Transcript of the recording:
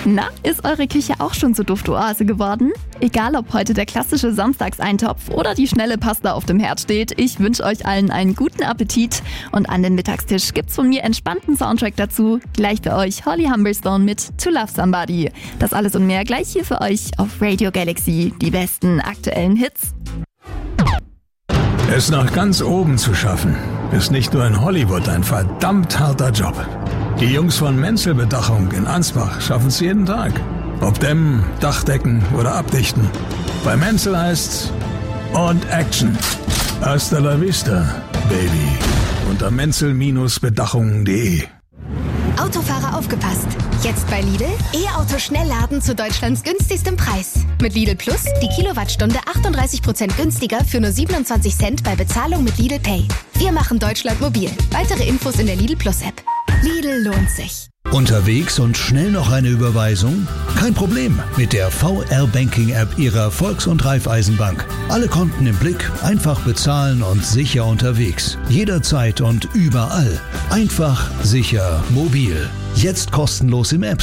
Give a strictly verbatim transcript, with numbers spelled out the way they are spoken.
Na, ist eure Küche auch schon zur Duftoase geworden? Egal ob heute der klassische Samstagseintopf oder die schnelle Pasta auf dem Herd steht, ich wünsche euch allen einen guten Appetit. Und an den Mittagstisch gibt's von mir entspannten Soundtrack dazu. Gleich bei euch Holly Humberstone mit To Love Somebody. Das alles und mehr gleich hier für euch auf Radio Galaxy. Die besten aktuellen Hits. Es nach ganz oben zu schaffen, ist nicht nur in Hollywood ein verdammt harter Job. Die Jungs von Menzel Bedachung in Ansbach schaffen es jeden Tag. Ob dämmen, Dachdecken oder abdichten. Bei Menzel heißt's und Action. Hasta la vista, Baby. Unter menzel Bedachung punkt de. Autofahrer aufgepasst! Jetzt bei Lidl E-Auto-Schnellladen zu Deutschlands günstigstem Preis. Mit Lidl Plus die Kilowattstunde achtunddreißig Prozent günstiger für nur siebenundzwanzig Cent bei Bezahlung mit Lidl Pay. Wir machen Deutschland mobil. Weitere Infos in der Lidl Plus App. Lidl lohnt sich. Unterwegs und schnell noch eine Überweisung? Kein Problem mit der V R-Banking-App Ihrer Volks- und Raiffeisenbank. Alle Konten im Blick, einfach bezahlen und sicher unterwegs. Jederzeit und überall. Einfach, sicher, mobil. Jetzt kostenlos im App